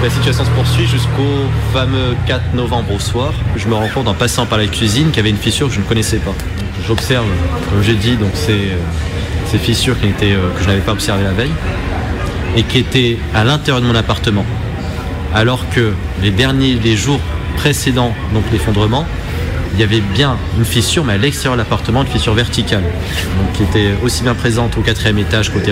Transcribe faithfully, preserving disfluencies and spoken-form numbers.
La situation se poursuit jusqu'au fameux quatre novembre au soir. Je me rends compte en passant par la cuisine qu'il y avait une fissure que je ne connaissais pas. J'observe, comme j'ai dit, donc ces, ces fissures qui étaient, que je n'avais pas observées la veille et qui étaient à l'intérieur de mon appartement. Alors que les derniers, les jours précédents, donc l'effondrement, il y avait bien une fissure, mais à l'extérieur de l'appartement, une fissure verticale, donc qui était aussi bien présente au quatrième étage côté